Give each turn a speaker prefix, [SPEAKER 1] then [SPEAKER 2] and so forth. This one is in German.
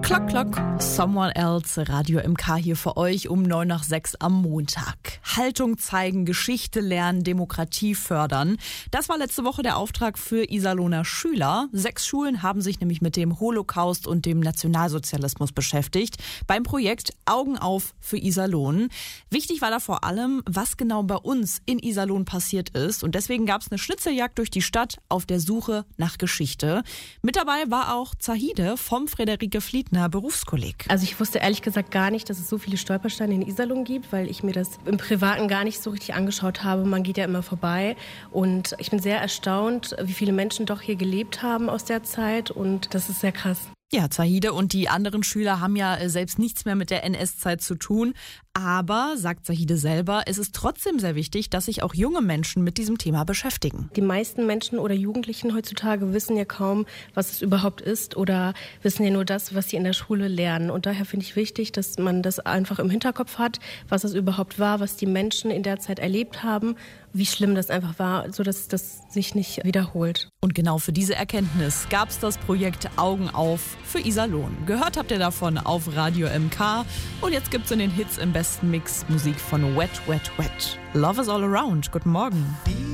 [SPEAKER 1] Klock, klock. Someone else. Radio MK hier für euch um 5:09 am Montag. Haltung zeigen, Geschichte lernen, Demokratie fördern. Das war letzte Woche der Auftrag für Iserlohner Schüler. 6 Schulen haben sich nämlich mit dem Holocaust und dem Nationalsozialismus beschäftigt. Beim Projekt Augen auf für Iserlohn. Wichtig war da vor allem, was genau bei uns in Iserlohn passiert ist. Und deswegen gab es eine Schnitzeljagd durch die Stadt auf der Suche nach Geschichte. Mit dabei war auch Zahide vom Friederike Fliedner Berufskolleg.
[SPEAKER 2] Also ich wusste ehrlich gesagt gar nicht, dass es so viele Stolpersteine in Iserlohn gibt, weil ich mir das im Privaten gar nicht so richtig angeschaut habe. Man geht ja immer vorbei und ich bin sehr erstaunt, wie viele Menschen doch hier gelebt haben aus der Zeit und das ist sehr krass.
[SPEAKER 1] Ja, Zahide und die anderen Schüler haben ja selbst nichts mehr mit der NS-Zeit zu tun. Aber, sagt Zahide selber, es ist trotzdem sehr wichtig, dass sich auch junge Menschen mit diesem Thema beschäftigen.
[SPEAKER 2] Die meisten Menschen oder Jugendlichen heutzutage wissen ja kaum, was es überhaupt ist oder wissen ja nur das, was sie in der Schule lernen. Und daher finde ich wichtig, dass man das einfach im Hinterkopf hat, was es überhaupt war, was die Menschen in der Zeit erlebt haben, wie schlimm das einfach war, sodass das sich nicht wiederholt.
[SPEAKER 1] Und genau für diese Erkenntnis gab es das Projekt Augen auf für Iserlohn. Gehört habt ihr davon auf Radio MK. Und jetzt gibt's in den Hits im besten Mix Musik von Wet, Wet, Wet. Love is all around. Guten Morgen.